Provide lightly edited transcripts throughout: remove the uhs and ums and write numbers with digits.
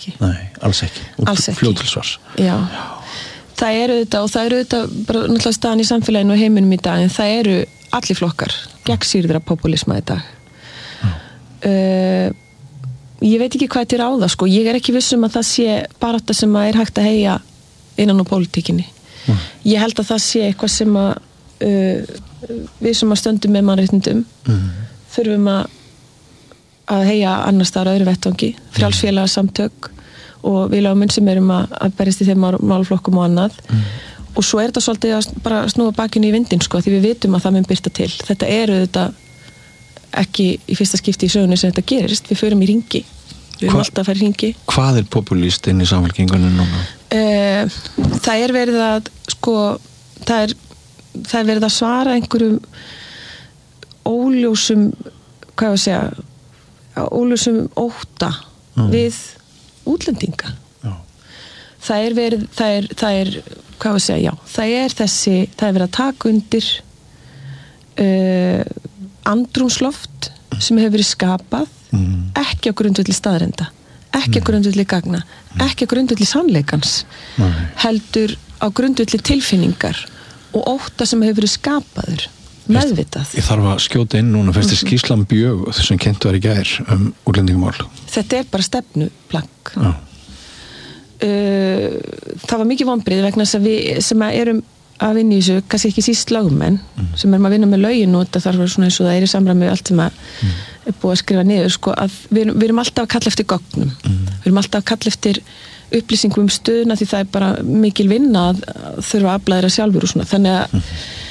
ekki. Nei, alls ekki. Alls ekki. Fljótilsvars. Já. Það eru þetta bara náttúrulega staðan í samfélaginu og heiminum í dag, en það eru allir flokkar gegnsýrðra populisma í dag. Ég veit ekki hvað þetta er á það, sko. Ég er ekki viss að það sé barátta sem að hægt að heyja innan á pólitíkinni. Ég held að það sé eitthvað sem að við sem að stöndum með mannréttindum þurfum að heyja annars staðar á öðru vettvangi, frjálsfélagasamtök og við lögmenn sem erum að berjast í þeim málflokkum og annað. Og svo er þetta svolítið að bara snúa bakinu í vindinn, sko, því við vitum að það mun birta til. Þetta þetta ekki í fyrsta skipti í sögunni sem þetta gerist. Við förum í hringi. Við erum alltaf að fara í hringi. Hvað er populist inn í Samfylkingunni núna? Það er verið að, sko, það er verið að svara einhverjum óljósum, hvað ég að segja, óljósum ótta við útlendinga. Það er verið, það er, hvað ég að segja, já, það er verið að taka undir andrúmsloft sem hefur verið skapað ekki á grundvelli staðreinda, ekki á grundvelli gagna, ekki á grundvelli sannleikans, heldur á grundvelli tilfinningar og ótta sem hefur verið skapaður meðvitað. Ég þarf að skjóta inn núna fyrst skýrslan Bjög sem kynnt var í gær útlendingamál. Þetta er bara stefnuplagg. Það var mikið vonbrigði vegna þess að við sem erum að vinna í þessu, kannski ekki síst lögmenn sem erum að vinna með lögin og það þarf svona eins og það er í samræmi allt sem að er búið að skrifa niður, sko, að við erum alltaf að kalla eftir gögnum, við erum alltaf að kalla eftir upplýsingum stöðuna því það er bara mikil vinna að þurfa að afla þeirra sjálfur og svona, þannig að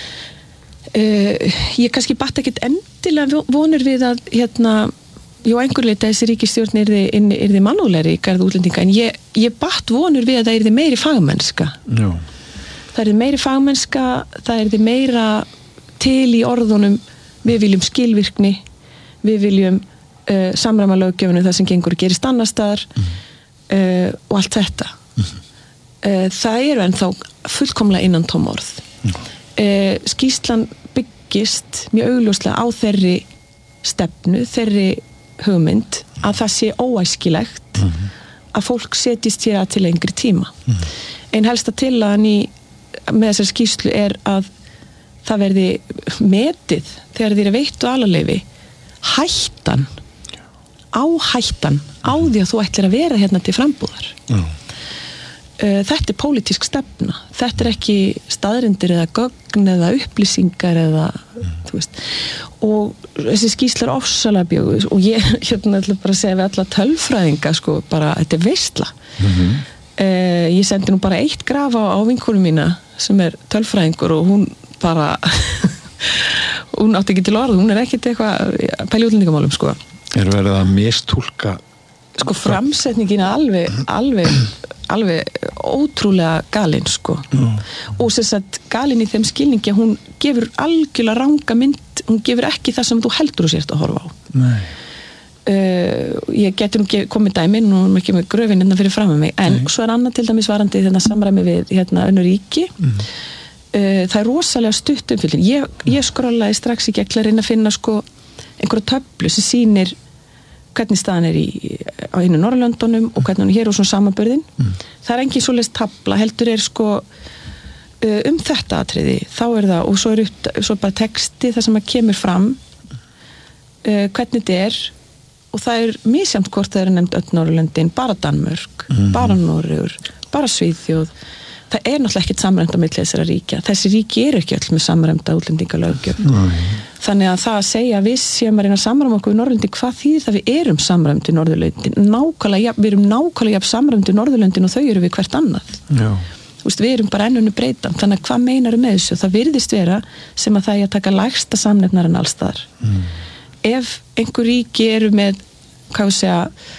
ég kannski batt ekkert endilega vonur við að jú, einhver leita þessi ríkisstjórn yrði mannúðlegri í garð útlendinga, en ég batt vonur við að það yrði meiri fagmennska. Já. Það yrði meiri fagmennska, það yrði meira til í orðunum, við viljum skilvirkni, við viljum samræma löggjöfunu það sem gengur og gerist annars staðar og allt þetta. Það eru ennþá fullkomlega innan tóm orð. Skýrslan byggist mjög augljóslega á þeirri stefnu, þeirri hugmynd að það sé óæskilegt að fólk setjist hér að til lengri tíma. Ein helsta tillagan með þessari skýrslu er að það verði metið þegar þeir veittu alaleyfi hættan á því að þú ætlir að vera hérna til frambúðar. Þetta er pólitísk stefna, þetta er ekki staðreyndir eða gögn eða upplýsingar eða þú veist, og þessi skýrsla er ofsalega Bjög og ég ætla bara að segja við alla tölfræðinga, sko, bara þetta er veisla. Ég sendi nú bara eitt graf á vinkonu mína sem er tölfræðingur og hún bara hún átti ekki til orð, hún er ekkert eitthvað pæli útlendingamálum, sko. Er verið að mistúlka, sko, framsetningin alveg ótrúlega galin, sko. Og sem sagt galin í þeim skilningi að hún gefur algjörlega ranga mynd, hún gefur ekki það sem þú heldur þú sért að horfa á. Nei. Ég geti nú komið dæmi nú er ekki með gröfin hérna fyrir fram með mig, en svo er annað til dæmis varandi þarna samræmi við önnur ríki. Það er rosalega stutt umfjöldin. Ég skrollaði strax í gegn að reyna að finna, sko, einhverja töflu sem sýnir hvernig staðan er á hinu Norðurlöndunum og hvernig hún er hér og svona samanburðin. Það er engin svoleiðis tabla, heldur er, sko, þetta atriði, þá er það, og svo bara texti þar sem að kemur fram hvernig þetta er, og það er misjafnt hvort það er nefnt öll Norðurlöndin, bara Danmörk, bara Noregur, bara Svíþjóð. Það er náttúrulega ekkert samræmt á milli þessara ríkja. Þessi ríki eru ekki öll með samræmda útlendingalöggjöf. Þannig að það að segja að við séum að reyna að samræma okkur við Norðurlöndin, hvað þýðir það við erum samræmt við Norðurlöndin? Við erum nákvæmlega jafn samræmt við Norðurlöndin og þau eru við hvert annað. Já. Við erum bara ennunni breytan. Þannig að hvað meinar með þessu? Það virðist vera sem að það er að taka lægsta samnefnaran alls staðar. Ef einhver ríki eru með, hvað við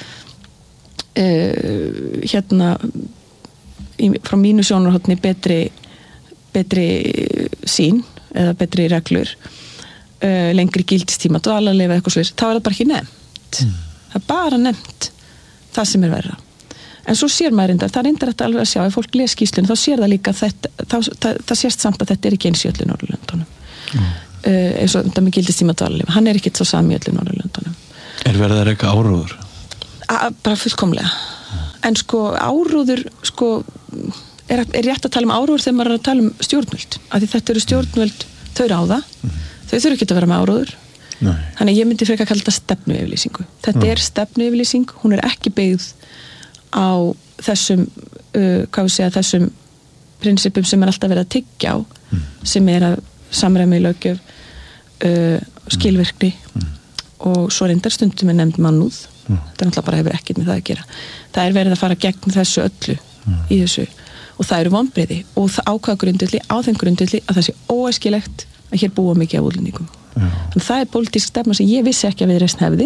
segja, frá mínu sjónarhorni betri sín eða betri reglur, lengri gildistíma, dvalarleyfi eitthvað svoleiðis, þá er það bara ekki nefnt. Það er bara nefnt það sem er verra. En svo sér maður reyndar, það reyndar þetta alveg að sjá, ef fólk les skýrslunni, þá sér það líka það sést samt að þetta er ekki eins í öllu Norðurlöndunum. Eins og þetta með gildistíma dvalarleyfi, hann er ekkert svo sami í öllu Norðurlöndunum. Er verið að reka áróður? Bara fullkomlega. En sko áróður sko er rétt að tala um áróður þegar maður er að tala um stjórnvöld af því þetta eru stjórnvöld, þau ráða þau þurfa ekki að vera með áróður. Nei. Þannig ég myndi frekar kalla þetta stefnuyfirlýsingu. Þetta er stefnuyfirlýsing, hún er ekki byggð á þessum þessum prinsipum sem alltaf verið að tyggja á sem að samræmi í löggjöf skilvirkni og svo reyndar stundum nefnd mannúð. Þetta náttúrulega bara hefur ekkert með það að gera. Það er verið að fara gegn þessu öllu í þessu og það eru vonbrigði og það ákvaða grundvelli á þeim grundvelli að það sé óæskilegt að hér búa mikið af útlendingum. Þannig það er pólitísk stefna sem ég vissi ekki að Viðreisn hefði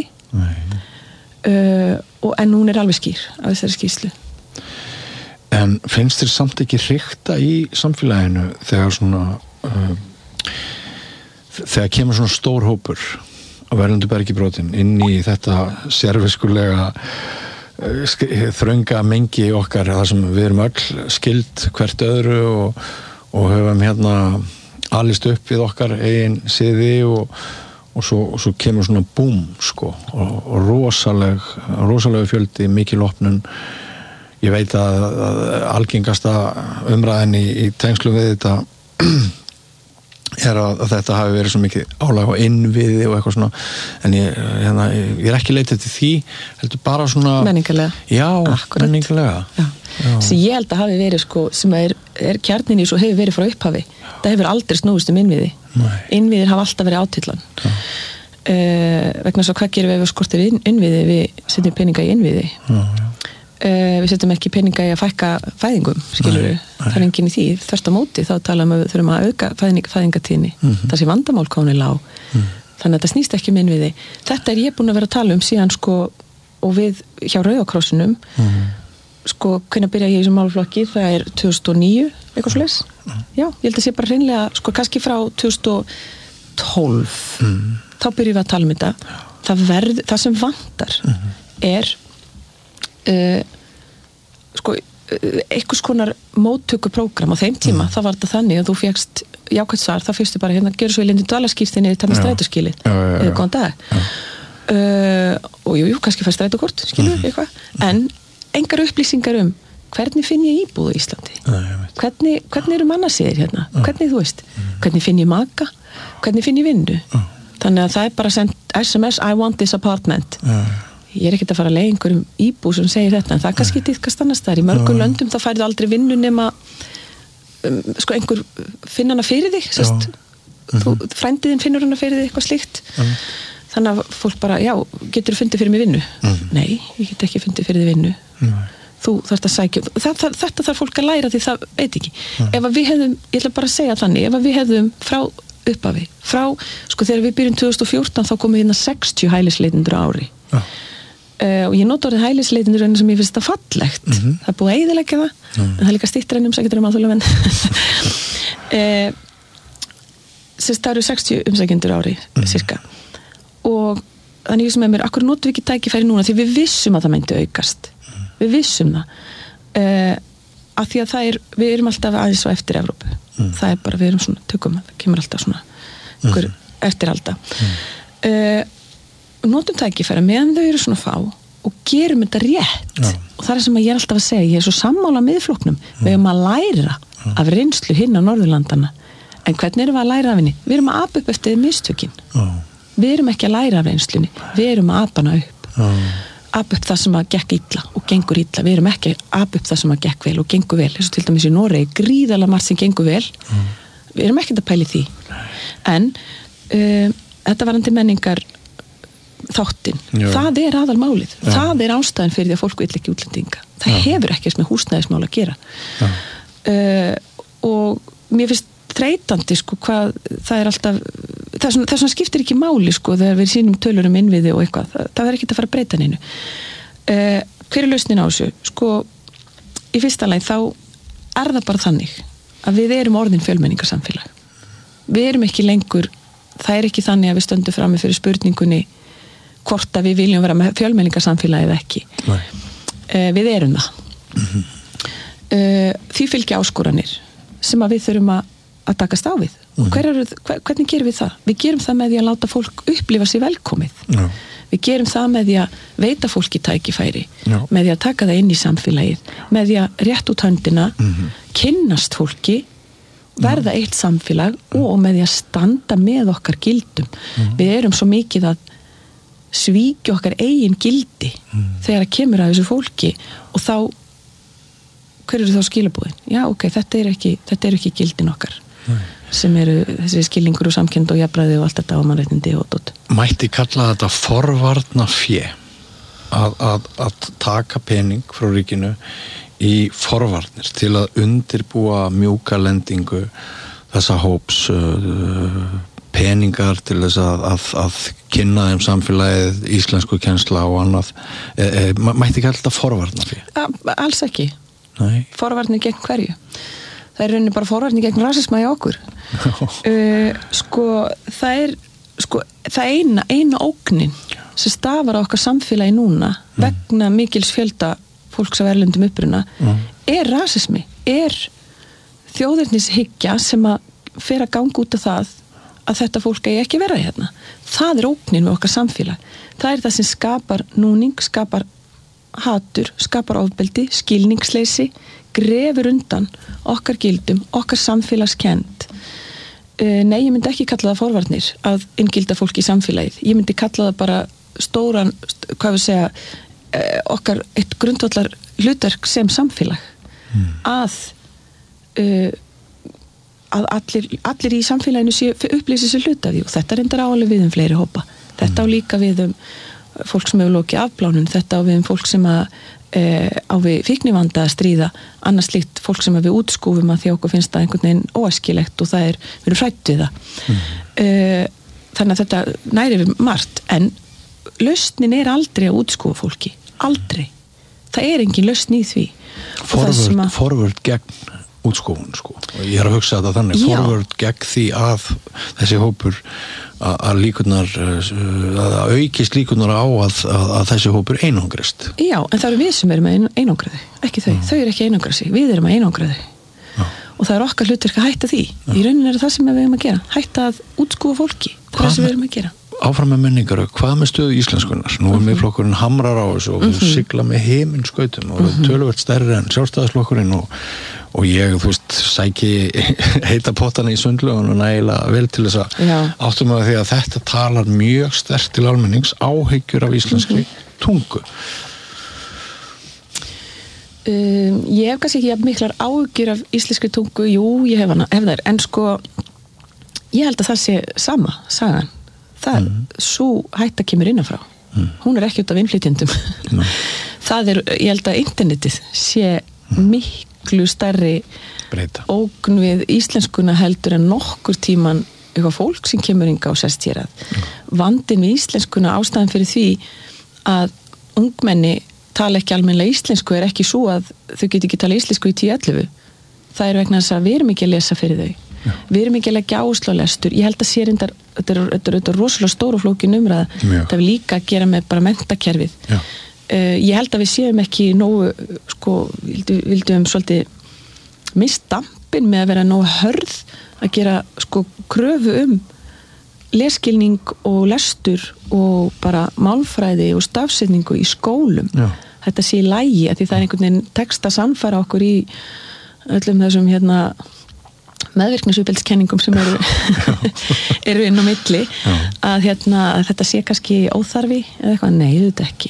en hún er alveg skýr af þessari skýrslu. En finnst þér samt ekki hrikta í samfélaginu þegar svona þegar kemur svona stór hópur á Verlundubergibrotin inn í þetta sérviskulega þrönga mengi okkar þar sem við erum öll skild hvert öðru og höfum alist upp við okkar eigin siði og svo kemur svona búm sko og rosalega fjöldi mikil opnun. Ég veit að algengasta umræðin í tengslum við þetta er að þetta hafi verið svo mikið álag á innviði og eitthvað svona en ég er ekki leitað til því heldur bara svona menningarlega. Já, akkurat. menningarlega. Já. Sem ég held að hafi verið sko sem er kjarnin í svo hefur verið frá upphafi. Það hefur aldrei snúist innviði. Innviðir hafa alltaf verið átitlan. Vegna svo hvað gerum við skortir innviði, við setjum peninga í innviði. Við setjum ekki peninga í að fækka fæðingum, skilurðu. Það er enginn í því. Þvert á móti þá talaðum við þurfum að auka fæðingatíðni. Það sé vandamál komin lág. Þannig að þetta snýst ekki um innviði. Þetta er ég búin að vera að tala um síðan sko og við hjá Rauða krossinum sko, hvenær byrja ég í þessum málaflokki, það er 2009 eitthvað svoleiðis. Já, ég held að sé bara hreinlega, sko, kannski frá 2012 þá byrjum við að tala um þetta. Það sem vantar er sko, einhvers konar móttökuprógram á þeim tíma, það var þetta þannig að þú fékkst jákvætt svar, þá fyrstu bara gjörðu svo í lindi dvalarskírteini, þannig strætóskilið eða góðan dag og jú, kannski fær strætókort, skilur eitthvað, en engar upplýsingar hvernig finn ég íbúð í Íslandi hvernig eru mannasiðir hérna hvernig þú veist, hvernig finn ég maka hvernig finn ég vinnu þannig að það er bara sendt SMS I want this apartment ég er ekkert að fara að leigja einhverjum íbúð sem segir þetta en það er kannski tíðkast annars staðar í mörgum löndum þá færðu aldrei vinnu nema sko einhver finn hana fyrir þig frændiðin finnur hana fyrir þig eitthvað slíkt þannig að fólk bara, já, getur þú fundið fyrir mig vinnu? Nei, ég get ekki fundið fyrir þig vinnu þú þarft að sækja þetta þarf fólk að læra því það veit ekki ef að við hefðum, ég ætla bara að segja þannig ef að við hefðum frá upphafi sko þegar við byrjum 2014 þá komum við 60 hælisleitendur á ári og ég nota orðið hælisleitendur en sem ég finnst þetta fallegt það er búið að eyðileggja það en það er líka styttra en umsækjendur alþjóðlega sérst það eru 60 umsækjendur á ári cirka og þannig sem er mér, akkur notum við ekki tækifæri núna því við vissum að það meinti aukast við vissum það af því að við erum alltaf aðeins á eftir Evrópu það er bara, við erum svona, tökum það kemur alltaf svona einhver eftirhalda notum tækifæri meðan þau eru svona fá og gerum þetta rétt og það er sem ég er alltaf að segja, ég er svo sammála miðflokknum við erum að læra af reynslu hinn á Norðurlandana en hvernig erum við að læra af henni? Við erum að apa upp eftir mistökin við erum ekki að læra af reynslunni við erum að apa hana upp apa upp það sem að gekk illa og gengur illa við erum ekki að apa upp það sem að gekk vel og gengur vel, eins og til dæmis í Noregi gríðarlega margt sem gengur vel við erum ekki að pæli því en þetta varandi menningar þáttin, það er aðalmálið það er ástæðan fyrir því að fólk vill ekki útlendinga það hefur ekkert með húsnæðismál að gera og mér finnst þreytandi sko hvað það er alltaf það svona skiptir ekki máli sko þegar við sýnum tölur innviði og eitthvað það er ekki að fara að breyta neinu hver er lausnin á þessu? Sko í fyrsta lagi þá er það bara þannig að við erum orðin fjölmenningarsamfélag við erum ekki lengur það er ekki þannig að við stöndum frammi fyrir spurningunni hvort að við viljum vera með fjölmenningarsamfélag eða ekki við erum það því fylgja áskoranir sem að við þurfum að takast á við Hvernig gerum við það? Við gerum það með því að láta fólk upplifa sig velkomið. Já. Við gerum það með því að veita fólki tækifæri, Já. með því að taka það inn í samfélagið, með því að rétt út höndina, kynnast fólki, verða eitt samfélag og með því að standa með okkar gildum. Við erum svo mikið að svíkja okkar eigin gildi þegar það kemur að þessu fólki og þá, hver eru þá skilabúðin? Já, ok, þetta er ekki gildin okkar. Sem eru þessi skilningur og samkennd og jafnræði og allt þetta og mannréttindi og dót. Mætti kalla þetta forvarna fé að taka pening frá ríkinu í forvarnir til að undirbúa mjúka lendingu þessa hóps, peningar til þess að kynna þeim samfélagið, íslensku kennsla og annað. Mætti kalla þetta forvarna fé? Alls ekki. Nei. Forvarnir gegn hverju? Það er rauninni bara forvarnir gegn rasisma í okkur. Það eina ógnin sem stafar á okkar samfélagi núna vegna mikils fjölda fólks af erlendum uppruna er rasismi, er þjóðernishyggja sem að fer að ganga út af það að þetta fólk eigi ekki vera hérna. Það er ógnin við okkar samfélag. Það er það sem skapar núning, skapar hatur, skapar ofbeldi, skilningsleysi, grefur undan okkar gildum, okkar samfélagskennd. Nei, ég myndi ekki kalla það forvarnir að inngilda fólk í samfélagið. Ég myndi kalla það bara stóran, okkar eitt grundvallar hlutverk sem samfélag. Að allir í samfélaginu upplýsi sér hluta því og þetta reyndar áalveg við fleiri hópa. Þetta á líka við fólk sem hefur lokið afplánun, þetta á við fólk sem á við fíknivanda að stríða, annars slíkt fólk sem við útskúfum að því okkur finnst það einhvern veginn óæskilegt og það við erum hrædd við það. Þannig að þetta næri við margt, en lausnin er aldrei að útskúfa fólki, aldrei. Það er engin lausn í því. Forvörd gegn útskúfun, sko. Ég er að hugsa þetta þannig, forvörd gegn því að þessi hópur að líkurnar að aukist líkurnar á að þessi hópur einangrist. Já, en það eru við sem erum að einangraði, ekki þau. Þau eru ekki að einangra sig, við erum að einangraði. Og það er okkar hlutverk að hætta því. Í rauninni er það sem við erum að gera. Hætta að útskúfa fólki. Það er sem við erum að gera. Áfram með menningar, hvað með stöðu íslenskunnar? Nú miðflokkurinn hamrar á þessu og sigla með himinskautum og töluvert stærri en sjálfstæðisflokkurinn og ég, þú veist, sæki heita pottana í sundlögun og nægilega vel til þess að áttum að því að þetta talar mjög sterkt til almennings, áhyggjur af íslenskri tungu. Ég hef kannski ekki miklar áhyggjur af íslenskri tungu, jú, ég hef þær, en sko ég held að það sé sama sagan. Það svo hætta kemur innanfrá. Hún er ekki út af innflytjendum. Það er, ég held að internetið sé miklu stærri ógn við íslenskuna heldur en nokkur tíman eitthvað fólk sem kemur inga og sest hér að. Vandinn við íslenskuna, ástæðan fyrir því að ungmenni tala ekki almennilega íslensku er ekki svo að þau geti ekki tala íslensku í 10-11. Það er vegna þess að við erum ekki að lesa fyrir þau. Við erum ekki að leggja áherslu á lestur. Ég held að sé reyndar, þetta er rosalega stór og flókin umræða. Það er líka að gera með bara menntakerfið. Ég held að við séum ekki nógu, sko, vildum svolítið misdampin með að vera nógu hörð að gera, sko, kröfu leskilning og lestur og bara málfræði og stafsetningu í skólum. Þetta sé í lagi, að því það er einhvern veginn text að sannfæra okkur í öllum þessum meðvirknisuppeldskenningum sem eru inn á milli að þetta sé kannski óþarfi eða eitthvað, nei, þetta ekki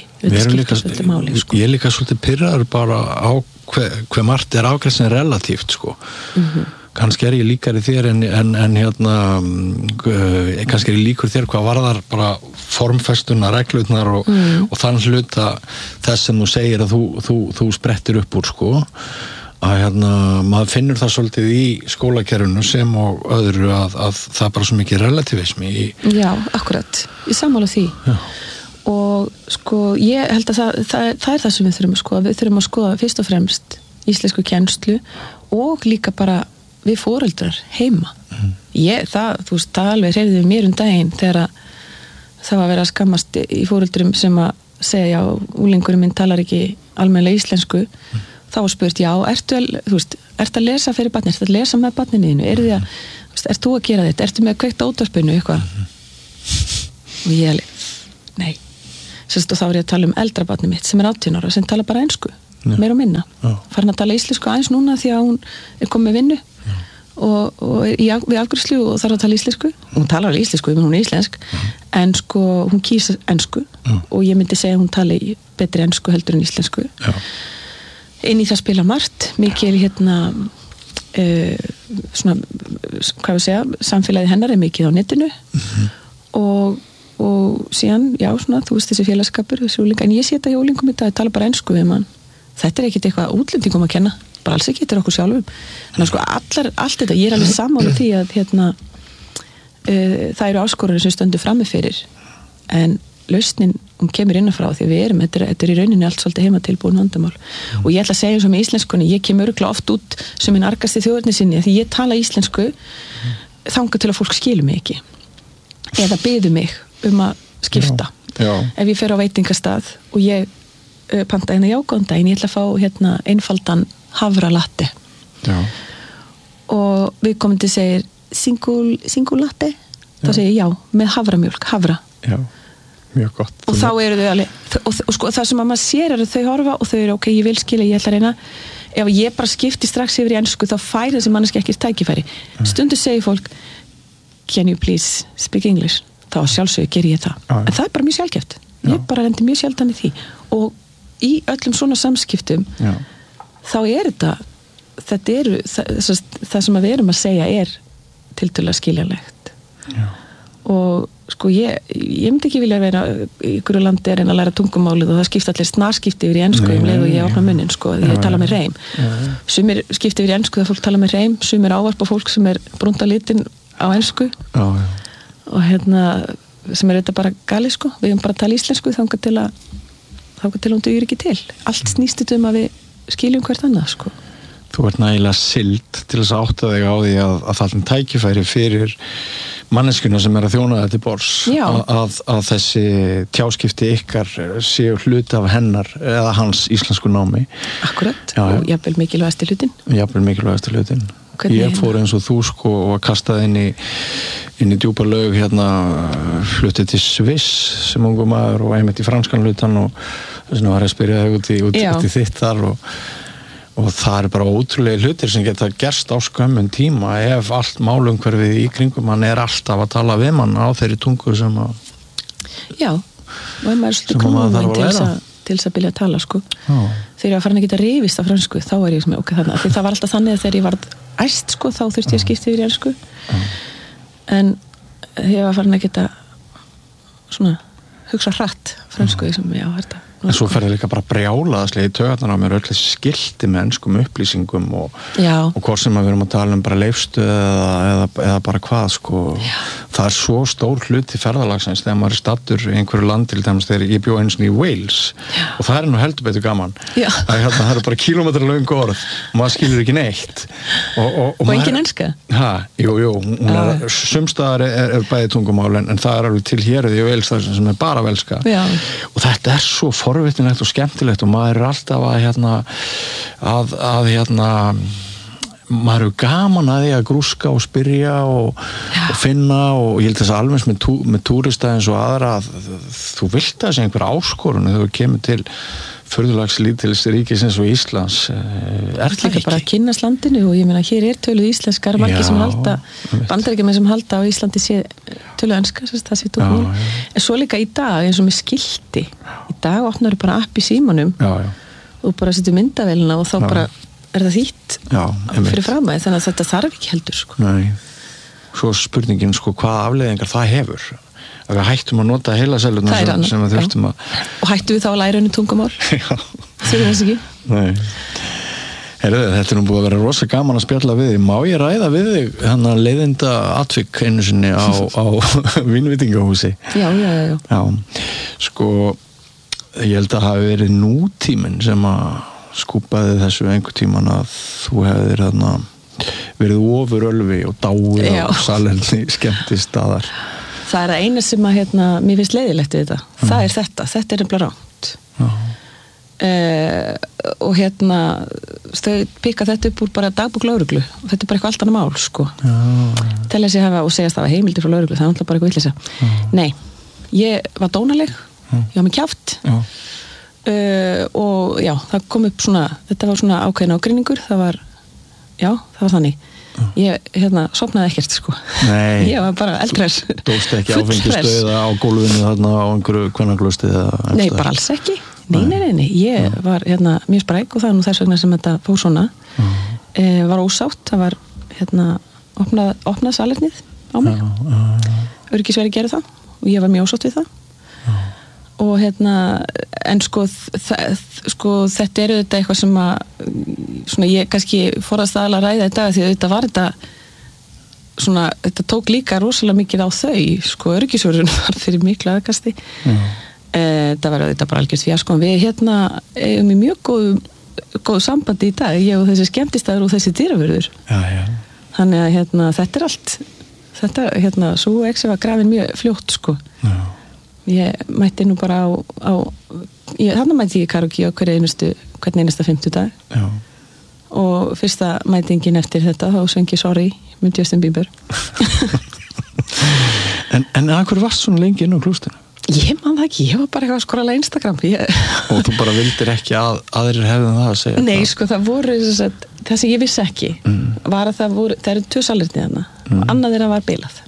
ég er líka svolítið pirraður bara á hver margt er ágræðsinn relatíft, sko kannski er ég líkari þér en kannski er ég líkur þér hvað varðar bara formfestuna, reglutnar og þann hluta þess sem þú segir að þú sprettir upp úr, sko að maður finnur það svolítið í skólakerfinu sem og öðru að það er bara svo mikið relativismi Já, akkurat, ég sammála því og sko ég held að það er það sem við þurfum að skoða fyrst og fremst íslensku kennslu og líka bara við foreldrar heima það alveg hreyfði við mér daginn þegar það var að vera að skammast í foreldrum sem að segja úlingurinn minn talar ekki almennilega íslensku þá var spurt, já, ertu að lesa fyrir barnið, ertu að lesa með barninu þínu, eru því að ert þú að gera þetta, ertu með að kveikta útvarpinu eitthvað og ég alveg, nei og þá er ég að tala eldra barnið mitt sem er 18 ára sem tala bara ensku, meira og minna farin að tala íslensku aðeins núna því að hún er komið með vinnu og við afgreiðslu og þarf að tala íslensku hún talar alveg íslensku, hún er íslensk en sko hún kýsa ensku og ég myndi segja að hún tali betri ensku heldur en íslensku inn í það spila margt mikil svona, hvað við segja samfélagið hennar er mikið á netinu og síðan, já svona, þú veist þessi félagskapur þessi úlinga, en ég sé þetta hjá úlingum þetta tala bara ensku við mann, þetta er ekkit eitthvað útlendingum að kenna, bara alls ekki, þetta er okkur sjálfum þannig að sko allt þetta, ég er alveg sammála því að það eru áskoranir sem stöndu frammi fyrir en lausnin kemur innanfrá því við erum, þetta er í rauninni allt svolítið heima tilbúin vandamál og ég ætla að segja eins og með íslenskunni, ég kem örugglega oft út sem minn argasti þjóðerni sinni því ég tala íslensku þangað til að fólk skilur mig ekki eða biður mig að skipta ef ég fer á veitingastað og ég panta jágóðan daginn, ég ætla að fá einfaldan havra latte og viðkomandi segir single latte þá segir ég já, með havramjólk, havra mjög gott og þá eru þau alveg og sko það sem að maður sér eru þau horfa og þau eru ok, ég vil skilja, ég ætla að reyna ef ég bara skipti strax yfir í ensku þá fær þessi manneski ekki tækifæri stundu segir fólk can you please speak English þá sjálfsögur ger ég það en það er bara mjög sjálfgeft ég bara rendi mjög sjaldan í því og í öllum svona samskiptum þá er þetta eru það sem við erum að segja er tiltölulega skiljanlegt og sko ég myndi ekki vilja vera í ykkur landi að reyna að læra tungumálið og það skipta allir snarskipti yfir í ensku leið og ég opna munnin sko, því ég tala með reym sumir skipti yfir í ensku þegar fólk tala með reym sumir ávarpa fólk sem er brúnda litin á ensku og sem er þetta bara gali sko við erum bara að tala íslensku þangað til hún dugir ekki til allt snýst þetta að við skiljum hvert annað sko Þú ert nægilega sild til þess að átta þig á því að það er tækifæri fyrir manneskuna sem er að þjóna þetta til bors að þessi tjáskipti ykkar séu hluti af hennar eða hans íslensku námi Akkurat, og jafnvel mikilvægasti hlutin Ég fór eins og þú sko og kastaði inn í djúpa laug fluttið til Sviss sem ungum maður og einmitt í franskan hlutan og þess vegna var ég að spyrja þig út í þitt þar og það er bara ótrúlega hlutir sem geta gerst á skömmun tíma ef allt málumhverfið í kringum hann er alltaf að tala við mann á þeirri tungu sem að Já, og ef maður er svolítið knúin til þess að byrja að tala sko þegar ég var farin að geta rifist á fransku þá var ég sem ok, þannig að það var alltaf þannig að þegar ég varð æst sko þá þurfti ég að skipta yfir í ensku en þegar ég var farin að geta svona hugsa hratt fransku sem já, þetta En svo fer það líka bara brjálaðslega í taugarnar á mér öll þessi skilti með enskum upplýsingum og hvort sem við erum að tala bara leifstöð eða bara hvað sko. Það er svo stór hluti ferðalagsins þegar maður er stattur í einhverju land til dæmis þegar ég bjó eins og í Wales og það er nú heldur betur gaman það eru bara kílómetra löng orð og maður skilur ekki neitt og engin enska? Jú, sumstaðar er bæði tungumál en það er alveg til hér í Wales sem er bara velska og þetta er svo forvitinlegt og skemmtilegt og maður er alltaf að maður er gaman að því að grúska og spyrja og finna og ég held þess að alveg með túrista eins og aðra að þú vilt að segja einhver áskorun þegar þú kemur til furðulags lítils ríkisins og Íslands er það ekki bara að kynnast landinu og ég meina hér er töluð íslenskar margir sem halda bandaríkjamenn sem halda á Íslandi sé töluð enska það sé tókmál en svo líka í dag eins og með skilti í dag opnar þú bara app í símanum og bara setur myndavélina og þá bara er það þýtt fyrir framæði þannig að þetta þarf ekki heldur sko. Nei, svo spurningin sko hvaða afleiðingar það hefur að við hættum að nota heilasellurnar sem við þurftum að og hættum við þá að læra henni tungumál þurfum þess ekki Heyrðu, þetta er nú búið að vera rosa gaman að spjalla við þig má ég ræða við þig þannig að leiðinda atvik einu sinni á vínvitingahúsi Já, sko ég held að hafi verið nútíminn sem að skúpaði þessu einhver tíman að þú hefðir verið ofurölvi og dáið á salerni skemmtist staðar Það er að eina sem að mér finnst leiðilegt við þetta það er þetta er nefnilega ránt og þau pikka þetta upp úr bara dagbúk lögreglu og þetta bara eitthvað allt annað mál, sko. Telja sig hafa og segjast það var heimildir frá lögreglu, það er náttúrulega bara eitthvað vitleysa. Nei, ég var dónaleg, ég var með kjaft og já, það kom upp svona, þetta var svona ákveðin ágreiningur, það var þannig. Ég, sofnaði ekkert, sko. Nei. Ég var bara eldræs. Dóst ekki áfengisdauða á gólfinu þarna á einhverju kvennaglusti eða? Nei, bara alls ekki. Nei. Ég var mjög spræk og það nú þess vegna sem þetta fór svona. Var ósátt, það var opnað salernið á mig. Öryggisverðir gerðu það og ég var mjög ósátt við það. Og en sko þetta þetta eitthvað sem að svona ég kannski forðast aðalega að ræða þetta því að þetta var svona, þetta tók líka rosalega mikið á þau, sko, öryggisvörðurinn var fyrir miklu aðkasti. Það var þetta bara algjört fjasko, við eigum í mjög góðu sambandi í dag, ég og þessi skemmtistaður og þessi dýravörður. Þannig að þetta allt þetta, svo exi var grafin mjög fljótt, sko. Ég mætti nú bara þarna mætti ég karaoke á hvern einasta 50 dag. Og fyrsta mætingin eftir þetta þá söng ég Sorry með Justin Bieber. En að hverju varst svona lengi inn á klústinu? Ég man það ekki, ég var bara eitthvað að skrolla Instagram. Og þú bara vildir ekki að aðrir hefðu það að segja? Nei, sko, það voru það sem ég vissi ekki var að það eru 2 salernið þarna og annað þeirra var bilað.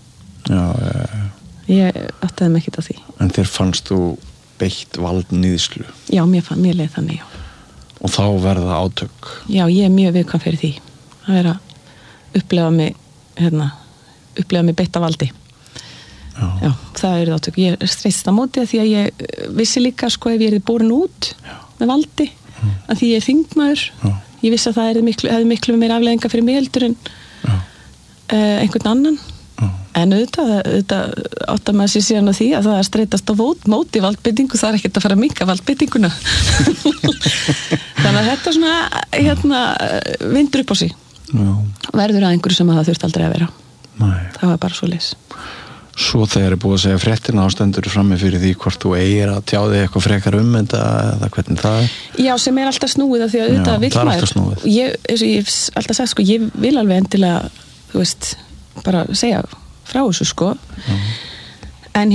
Ég áttaði mig ekkert á því. En þér fannst þú beitt valdníðslu? Já, mér leið þannig, já. Og þá verða átök? Já, ég er mjög viðkvæm fyrir því. Það er að upplifa mig beitta valdi. Já, það eru átök. Ég stressast á móti því að ég vissi líka, sko, ef ég er borin út með valdi, að því ég er þingmaður. Ég vissi að það hefði miklu meira afleiðingar fyrir mig heldur en einhvern annan. En auðvitað áttar maður sér síðan á því að það er streitast á móti valdbeitingu, það er ekkert að fara að minnka valdbeitinguna. Þannig að þetta svona, vindur upp á sig. Verður að einhverju sem það þurft aldrei að vera. Nei. Það var bara svo leys. Svo þegar er búið að segja fréttina þá stendur frammi fyrir því hvort þú eigir að tjá þig eitthvað frekar þetta eða hvernig það er? Já, sem er alltaf snúið af því að auðvitað vill maður. Það er alltaf snúið. Eins og ég alltaf sagt, sko, ég vil alveg endilega, þú veist, bara segja frá þessu, sko. En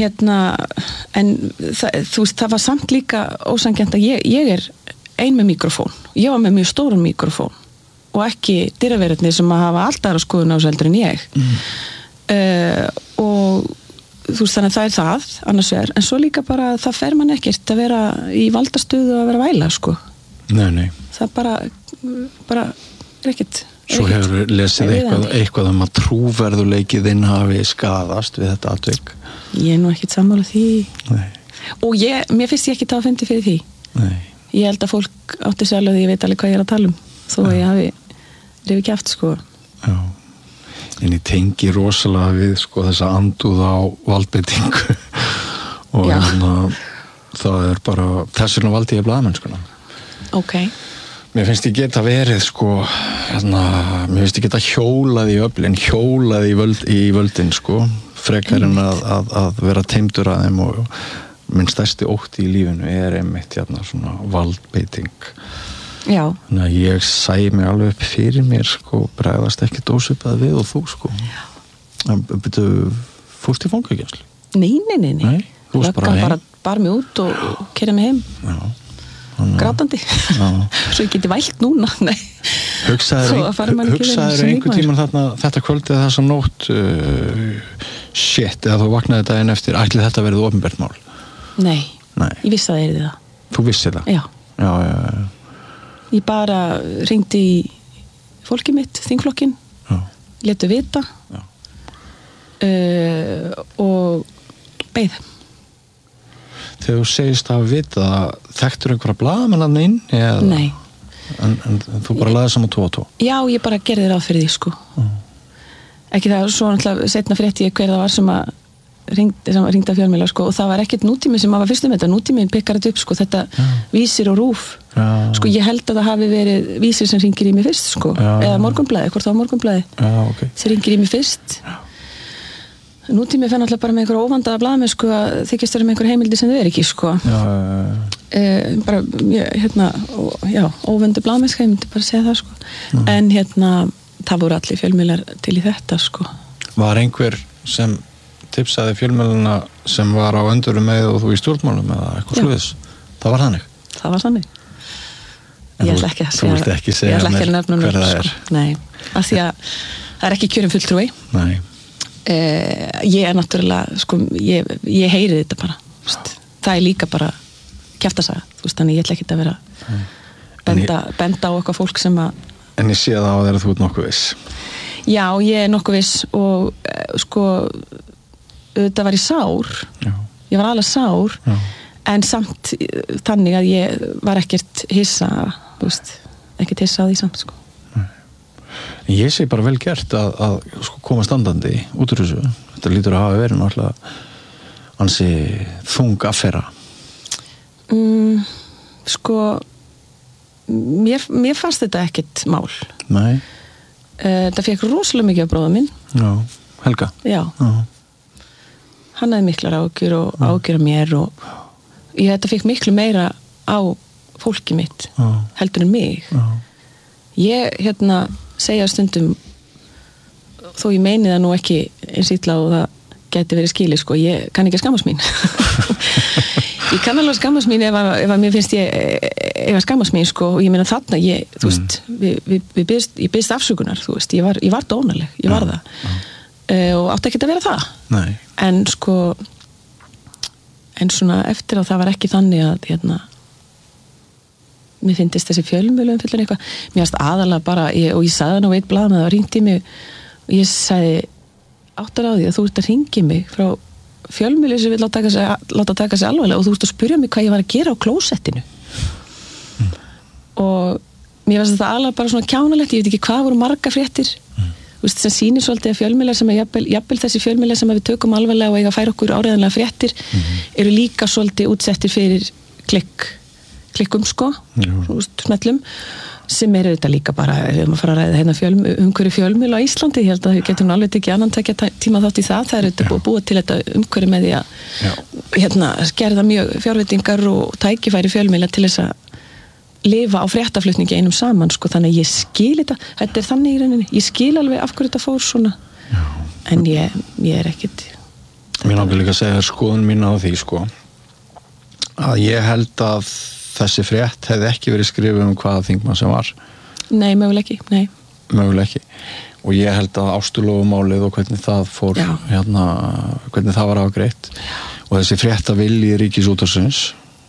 þú veist, það var samt líka ósanngjarnt að ég er ein með mikrofón. Ég var með mjög stóran mikrofón og ekki dyraverðirnir sem að hafa alltaf aðra skoðun á þessu heldur en ég. Og þú veist, þannig að það er það annars vegar, en svo líka bara það fer mann ekkert að vera í valdastöðu og að vera væla, sko. Nei. Það bara er ekkert. Svo hefur lesið eitthvað að trúverðuleiki þinn hafi skaðast við þetta atvik? Ég er nú ekkert sammála því. Nei. Og mér finnst ég ekki það að fyndi fyrir því. Nei. Ég held að fólk átti sig alveg því ég veit alveg hvað ég er að tala um, þó að ég hafi rifið kjaft, sko. Já. En ég tengi rosalega við, sko, þessa andúð á valdbeitingu og það er bara þess vegna valdi ég blaðmennskuna. Ok. Mér finnst ég geta verið, sko, mér finnst ég geta hjólað í öflin, hjólað í völdin, sko, frekar en að vera teymdur að þeim og minn stærsti ótti í lífinu er einmitt svona valdbeiting. Já. Þannig að ég sæi mig alveg upp fyrir mér, sko, bregðast ekki dósupað við og þú, sko. Já. Fórst í fangageymslu? Nei. Þú varst bara heim? Bara mig út og keyrði mig heim. Já. Grátandi. Svo ég geti vælt núna. Nei. Hugsaður einhver tíman þetta kvöldið þessa nótt eða þú vaknaði daginn eftir ætli þetta verið opinbert mál? Nei. Ég vissi að það yrði það. Þú vissi það? Já. Ég bara hringdi í fólkið mitt, þingflokkin, létu vita og beið. Þegar þú segist að vita, þekktur einhverja blaðamenn inn? Nei. En þú bara laðið saman 2 og 2? Já, ég bara gerði ráð fyrir því, sko. Ekki það, svo náttúrulega setna frétti ég hver það var sem að ringdi af fjölmiðla, sko, og það var ekkert nútími sem var fyrst þetta, nútíminn pikkar þetta upp, sko, þetta Vísir og RÚV. Sko, ég held að það hafi verið Vísir sem ringir í mig fyrst, sko, eða Morgunblaðið, hvort það var Morgunblaðið, sem ringir í mig fyrst. Nútími fann alltaf bara með einhverja óvandaða blaðamenn, sko, að þykjast vera með einhver heimildi sem þau er ekki, sko. bara óvöndu blaðmennska, ég myndi bara segja það sko. En það voru allir fjölmiðlar til í þetta sko. Var einhver sem tipsaði fjölmiðluna sem var á öndurum með og þú í stjórnmálum eða eitthvað sluðis? Það var þannig? Það var þannig. Ég ætla ekki að segja, þú vilt ekki segja mér hver það er? Nei, af því að það er ekki kjörin fulltrúi. Nei. Ég er náttúrulega sko, ég heyri þetta bara, það er líka bara kjaftasaga, þannig ég ætla ekki að vera benda á eitthvað fólk sem að... En ég sé það á þeirra þú ert nokkuð viss. Já, ég er nokkuð viss og sko þetta var ég sár. Já. Ég var alveg sár. Já. En samt þannig að ég var ekkert hissa, ekkert hissa á því samt sko. Ég sé bara vel gert að sko, koma standandi út úr þessu. Þetta lítur að hafa verið náttúrulega ansi þung affæra. Sko mér fannst þetta ekkert mál. Nei. Það fekk rosalega mikið af bróða minn. Já, Helga. Já. Hann hafði miklar ágjur og ágjur af mér og þetta fekk miklu meira á fólki mitt heldur en mig. Ég segja stundum þó ég meini það nú ekki eins illa og það gæti verið skilið sko, ég kann ekki skammast mín. Ég kann alveg skammast mín ef að mér finnst ég skammast mín sko, og ég meina þarna þú veist, ég biðst afsökunar, þú veist, ég var dónaleg, ég var það. Og átti ekki að vera það. Nei. En sko en svona eftir að það var ekki þannig að mér finnst þessi fjölmiðlum fullan eitthvað, mér finnst aðalega bara og ég sagði hann á eitt blaðan að það hringdi mig og ég sagði áttar á því að þú ert að hringi mig frá fjölmiðlu sem vil láta taka sig alvarlega og þú ert að spyrja mig hvað ég var að gera á klósettinu. Og mér finnst þetta aðalega bara svona kjánalegt, ég veit ekki hvað voru marga fréttir sem sýnir svolítið að fjölmiðlar sem jafnvel þessi fjölmiðlar sem við tökum alvarlega og eiga að færa okkur áreiðanlega fréttir eru líka svolítið útsettir fyrir klikkum sko, smellum sem þetta líka bara, við erum að fara að ræða umhverju fjölmiðl á Íslandi, ég held að við getum alveg tekið annan tíma þátt í það er þetta búið til þetta umhverju með því að skerða mjög fjárveitingar og tækifæri fjölmiðla til þess að lifa á fréttaflutningi einum saman sko, þannig að ég skil þetta er þannig í rauninni, ég skil alveg af hverju þetta fór svona. Já. En ég er ekkit Mér langar líka að segja skoðun mín á því sko að ég held að þessi frétt hefði ekki verið skrifuð hvaða þingmann sem var. Nei, möguleg ekki, nei. Möguleg ekki. Og ég held að ástulofumálið og hvernig það fór hvernig það var afgreitt og þessi fréttavilji Ríkisútvarpsins,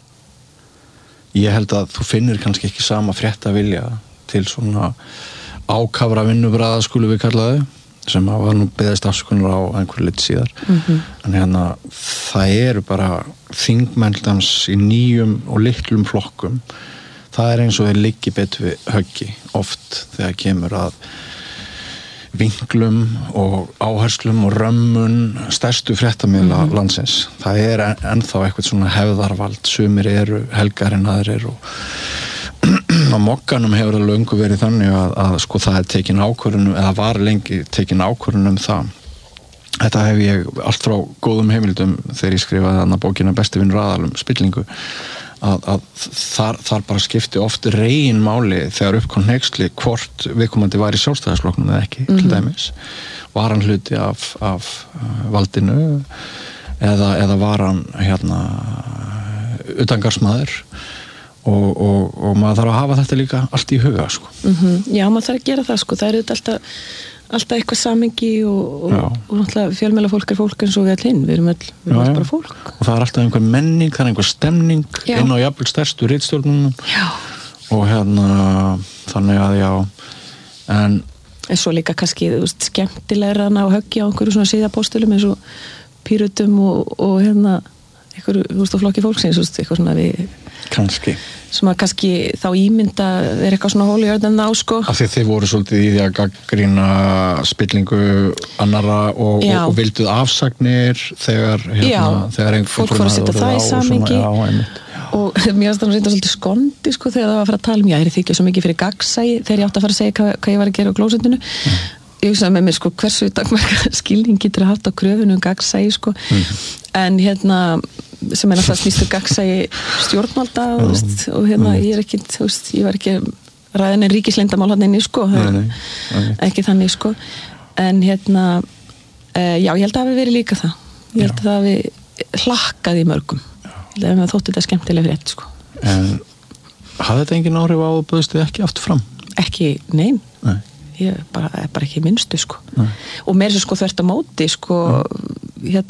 ég held að þú finnir kannski ekki sama fréttavilja til svona ákafra vinnubragða skulum við kalla þau, sem var nú beðist afsökunar á einhverju liti síðar. En það eru bara þingmenndans í nýjum og litlum flokkum. Það er eins og þeir liggi betur við höggi oft þegar kemur að vinklum og áherslum og römmun stærstu fréttamiðla landsins. Það er ennþá eitthvað svona hefðarvald, sumir eru helgar en aðrir og á mokkanum hefur það löngu verið þannig að sko það er tekin ákvörðun eða var lengi tekin ákvörðun það. Þetta hef ég allt frá góðum heimildum þegar ég skrifaði þarna bókina Besti vinur aðal spillingu að þar bara skipti oft reginmáli þegar uppkom hneyksli hvort viðkomandi var í Sjálfstæðisflokknum eða ekki, til dæmis. Var hann hluti af valdinu eða var hann utangarsmaður og maður þarf að hafa þetta líka allt í huga sko. Já, maður þarf að gera það sko, það er alltaf eitthvað samhengi og náttúrulega fjölmiðla fólk er fólk eins og við all hinn, við erum öll bara fólk. Og það er alltaf einhver menning, það er einhver stemning inn á jafnvel stærstu ritstjórnunum og þannig að en svo líka kannski, þú veist, skemmtilegra á höggi á einhverju svona síðapóstulum eins og Pírötum og einhverju, þú veist, á flokki fólksins, þú veist, eitthvað svona við kannski sem að kannski þá ímynda er eitthvað svona hólujörð en þá sko af því þið voru svolítið í því að gagnrýna spillingu annara og vilduð afsagnir þegar fólk fór að setja það í samhengi og mér finnst það nú reynda svolítið skondi sko þegar það var að fara að tala um ég er þykja svo mikið fyrir gagnsæi þegar ég átti að fara að segja hvað ég var að gera á klósettinu ég hugsaði með mér sko hversu takmarka skilning getur haft á kröfunum gagnsæi sko en sem náttúrulega snýstu gagnsæi stjórnvalda og ég ekki, ég var ekki ræðin en ríkisleyndamál hann inni sko ekki þannig sko en já, ég held að það hafi verið líka það ég held að það hafi hlakkað í mörgum ég held að þótti þetta skemmtilega frétt sko. En hafði þetta engin áhrif á að bauðstu þið ekki aftur fram? Ekki, nein ég bara ekki minnstu sko og meira svo sko þvert á móti sko ég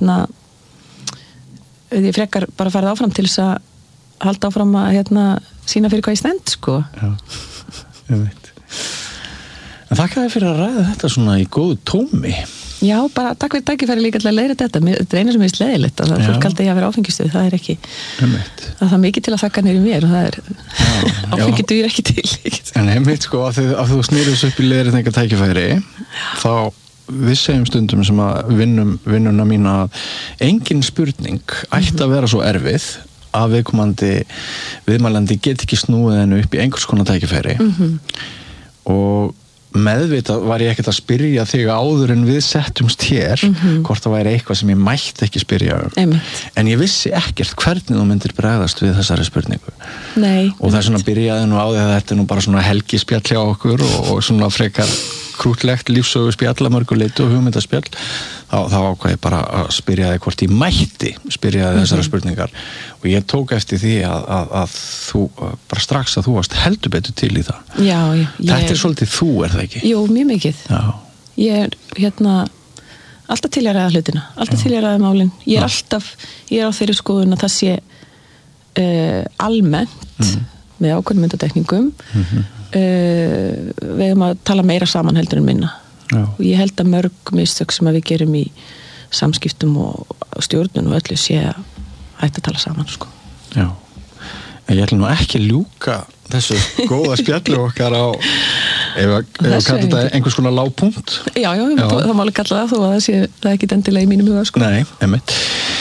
frekar bara farið áfram til þess að halda áfram að sína fyrir hvað ég stend sko Já, ég veit En þakka þér fyrir að ræða þetta svona í góðu tómi Já, bara takk fyrir tækifæri líka til að leiðrétta þetta. Þetta eina sem er sleðilegt að fólk haldi að vera áfengistuð, það er ekki það er mikið til að þakka niður í mér og það er áfengi dugir ekki til. En einmitt sko að þú snýrðis upp í leiðréttingar tækifæri þá við segjum stundum sem að vinnuna mín að engin spurning ætti að vera svo erfið að viðmælandi get ekki snúið hennu upp í einhvers konar tækifæri og meðvitað var ég ekkert að spyrja þig áður en við settumst hér hvort það væri eitthvað sem ég mætti ekki spyrja en ég vissi ekkert hvernig þú myndir bregðast við þessari spurningu og það er svona byrjaði nú á því að þetta er nú bara svona helgispjall hjá okkur og svona frekar krútlegt lífsögu spjall að mörgu leyti og hugmyndaspjall þá ákvað ég bara að spyrja þig hvort ég mætti spyrja þig þessara spurningar og ég tók eftir því að þú bara strax að þú varst heldur betur til í það þetta er svolítið þú, er það ekki? Jú, mjög mikið ég er alltaf til að ræða hlutina alltaf til að ræða málin ég er á þeirri skoðun að það sé almennt með ákveðnum myndatekningum við erum að tala meira saman heldur en minna og ég held að mörg mistök sem að við gerum í samskiptum og stjórnun og öllu sé að hætta að tala saman sko. Já, en ég ætla nú ekki að ljúka þessu góða spjallu okkar á ef að kalla þetta einhvers konar lágpunkt Já, það má alveg kalla það þó að það sé það ekki endilega í mínum huga sko. Nei, einmitt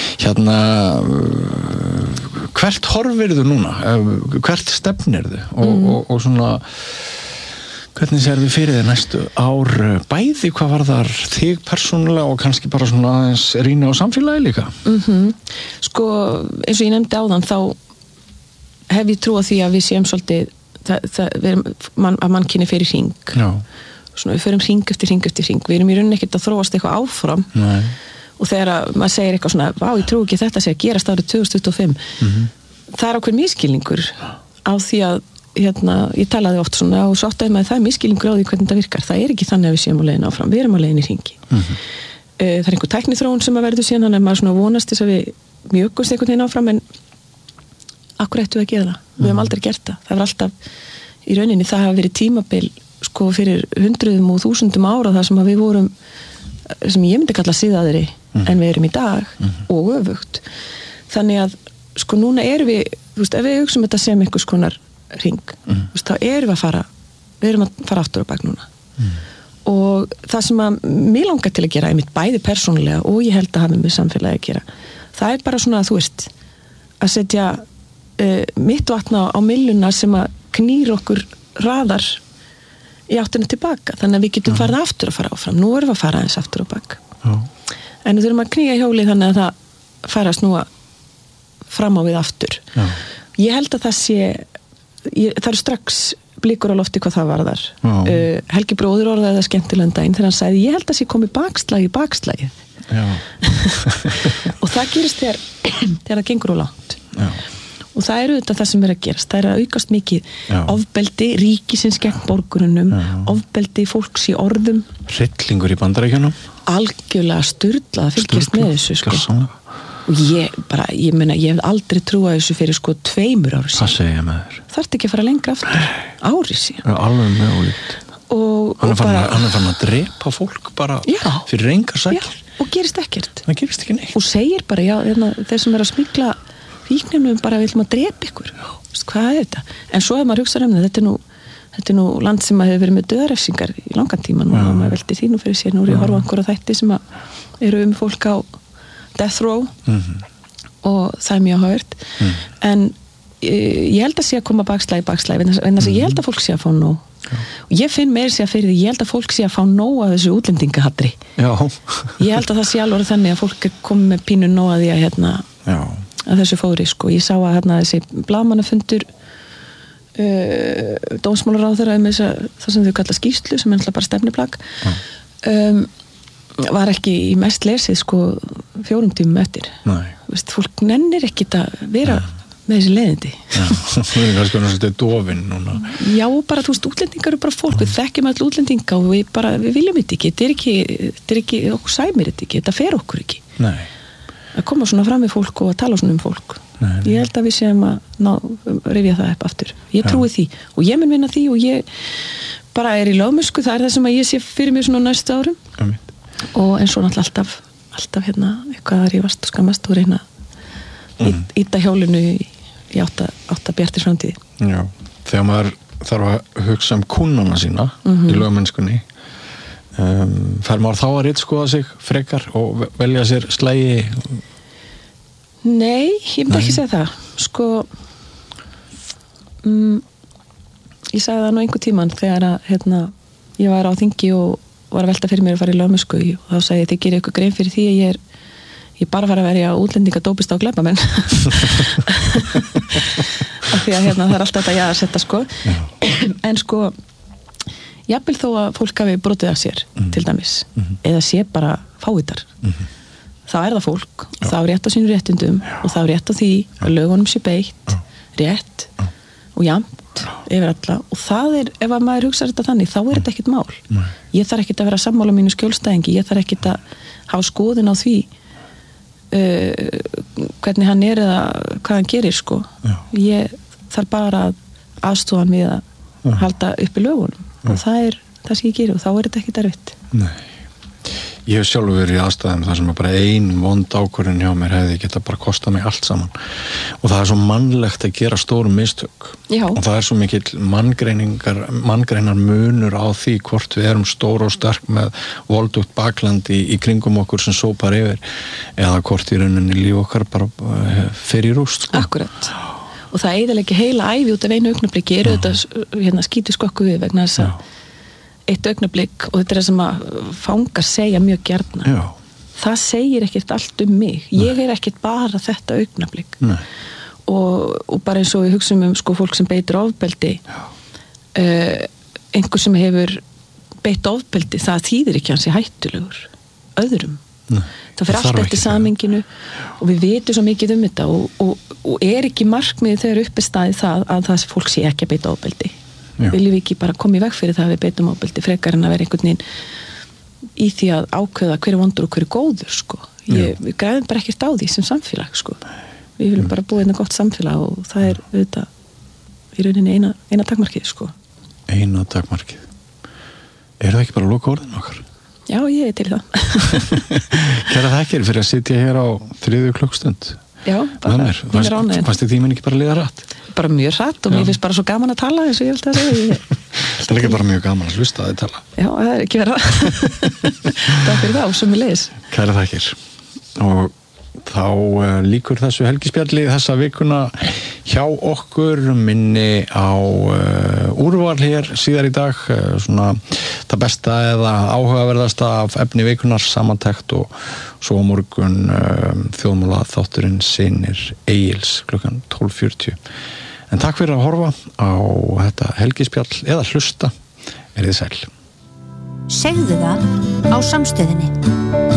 hvert horfirðu núna? Hvert stefnirðu? Og svona hvernig sér við fyrir þér næstu ár bæði hvað var þar þig persónulega og kannski bara svona aðeins rýna á samfélagi líka? Sko, eins og ég nefndi áðan þá hef ég trú á því að við séum svolítið að mannkynni fyrir hring svona við förum hring eftir hring við erum í rauninni ekkert að þróast eitthvað áfram og þegar maður segir eitthvað svona vá, ég trú ekki þetta sé að gerast árið 2025 það er ákveðin misskilningur á því að ég talaði oft svona og svo áttaði með það er misskilningur á því hvernig þetta virkar það er ekki þannig að við séum á leiðin áfram við erum á leiðin í hringi það er einhver tækniþróun sem að verður síðan þannig að maður svona vonast þess að við mjögumst einhvern veginn áfram en akkur ættu við að gera það við hefum aldrei gert það var alltaf í rauninni það hafa verið tímabil sko fyrir hundruðum og þúsundum ára það sem að við vorum sem ég myndi kalla síðaðri en við erum í dag og öfugt þannig að sko núna erum við ef við hugsum þetta sem einhvers konar hring þá erum við að fara aftur á bak núna og það sem að mér langar til að gera er mitt bæði persónulega og ég held að hafa með samfélagi að gera það er bara svona að þú veist að setja mitt vatna á mylluna sem að knýr okkur hraðar í áttinu tilbaka þannig að við getum farið aftur að fara áfram nú erum við að fara eins aftur á bak en við þurfum að knýja hjólið þannig að það fara að snúa fram á við aftur ég held að það sé það eru strax blikur á lofti hvað það varðar Helgi bróðir orðaði það skemmtilega daginn þegar hann sagði ég held að sé komið bakslagi og það gerist þegar það gengur á langt og það eru þetta það sem er að gerast það er að aukast mikið ofbeldi ríkisins gegn borgurunum ofbeldi fólks í orðum hryllingur í Bandaríkjunum algjörlega sturlað að fylgjast með þessu sko. Og ég meina ég hef aldrei trúað þessu fyrir sko 2 ára síðan hvað segja ég með þér? Þarftu ekki að fara lengra aftur ári síðan alveg mögulegt hann er farin að drepa fólk bara fyrir engar sækir og gerist ekkert það gerist ekki neitt og segir bara þeir sem er að smygla fíknum bara við ætlum að drepa ykkur hvað er þetta? En svo ef maður hugsa þetta er nú land sem hefur verið með döðarefsingar í langan tíma nú og maður veldi því nú fyrir sér nú er ég að horfa einhverja þætti sem eru fólk á death row og það er mjög högt en ég held að sé að koma bakslagi en þess að ég held að fólk sé að fá nú og ég finn meira sér fyrir því, ég held að fólk sé að fá nóg af þessu útlendingahatri ég held að það sé alveg þannig að fólk komið með pínu nóg að því að að þessu fóri, sko, ég sá að þessi blaðmannafundur dómsmálaráðherra það sem þau kalla skýrslu sem er alltaf bara stefnuplagg var ekki í mest lesið, sko, 4 tímum eftir Vist, fólk nennir ekki að vera með þessi leiðindi það er kannski náttúrulega dofin núna bara, þú veist, útlendingar eru bara fólk við þekkjum all útlendinga og við viljum þetta ekki þetta er ekki, okkur sæmir þetta ekki þetta fer okkur ekki að koma svona fram við fólk og að tala svona fólk ég held að við séum að rifja það upp aftur, ég trúi því og ég mun vinna því og ég bara er í lögmennsku, það er það sem að ég sé fyrir mér svona næstu árum og eins og náttúrulega alltaf eitthvað að rífast og skammast og reyna íta hjólinu í átta bjartir framtíði. Já, þegar maður þarf að hugsa kúnnana sína í lögmennskunni fer maður þá að ritskoða sig frekar og velja sér slægi? Nei, ég myndi ekki segja það. Sko ég sagði það nú einhver tímann þegar að ég var á þingi og var að velta fyrir mér að fara í lögmennsku og þá sagði ég, þið gerir ykkur grein fyrir því að ég bara fara að verja útlendinga dópist á glæpamenn af því að það er alltaf þetta jaðarsetta, sko en sko jafnvel þó að fólk hafi brotið af sér til dæmis, eða sé bara fávitar þá er það fólk og þá er rétt á sínum réttundum og þá er rétt á því að lögunum sé beitt rétt og jafnt yfir alla og það er, ef að maður hugsa þetta þannig þá er þetta ekkert mál ég þarf ekkert að vera sammála mínu skjólstæðingi ég þarf ekkert að hafa skoðun á því hvernig hann er eða hvað hann gerir, sko ég þarf bara að aðstoða hann við að halda upp í lögunum og það er það sem ég gerir og þá er þetta ekkert erfitt. Nei. Ég hef sjálfur verið í aðstæðum þar sem bara ein vond ákvörðun hjá mér hefði geta bara kostað mig allt saman og það er svo mannlegt að gera stórum mistök og það er svo mikill manngreinar munur á því hvort við erum stór og sterk með voldugt bakland í kringum okkur sem sópar yfir eða hvort í rauninni líf okkar bara fer í rúst, sko. Akkurat og það eyðileggi heila ævi út af einu augnabliki eru þetta skítu skokku við vegna þess að eitt augnablik og þetta er það sem að fangar segja mjög gjarna það segir ekkert allt mig ég er ekkert bara þetta augnablik og bara eins og við hugsaum sko fólk sem beitir ofbeldi einhver sem hefur beitt ofbeldi það þýðir ekki hans í hættulegur öðrum það fyrir allt eftir samhenginu og við vitum svo mikið þetta og er ekki markmiðið þegar uppi staðið það að það fólk sé ekki að beita ofbeldi viljum við ekki bara koma í veg fyrir það að við beitum ofbeldi frekar en að vera einhvern veginn í því að ákveða hver er vondur og hver er góður, sko við græðum bara ekkert á því sem samfélag, sko við viljum bara búa einna gott samfélag og það er auðvitað í rauninni eina takmarkið, sko eina takmarkið það ekki bara loka orðin okkar? Já, ég er til það Kæra þakkir fyrir að sitja hér á 3. klukkstund Já, bara mínir ánægin Fannst þið tíminn ekki bara liða rætt? Bara mjög hratt og mér finnst bara svo gaman að tala eins og ég held að segja Það er ekki bara mjög gaman að hlusta að þið tala Já, það er ekki verið Takk fyrir það, sömuleiðis Kæra þakkir og þá lýkur þessu helgispjalli þessa vikuna hjá okkur minni á úrval hér síðar í dag svona það besta eða áhugaverðasta af efni vikunar samantekt og svo á morgun þjóðmála þátturinn Synir Egils klukkan 12:40 en takk fyrir að horfa á þetta helgispjall eða hlusta, verið sæl Segðu það á Samstöðinni